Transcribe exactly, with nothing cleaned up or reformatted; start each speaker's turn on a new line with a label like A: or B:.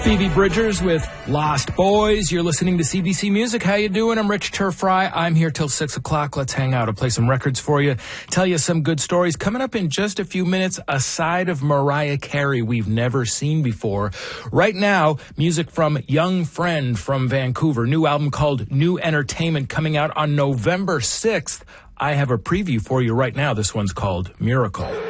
A: Phoebe Bridgers with Lost Boys. You're listening to C B C Music. How you doing? I'm Rich Turfry. I'm here till six o'clock. Let's hang out. I'll play some records for you, tell you some good stories. Coming up in just a few minutes, a side of Mariah Carey we've never seen before. Right now, music from Young Friend from Vancouver. New album called New Entertainment coming out on November sixth. I have a preview for you right now. This one's called Miracle.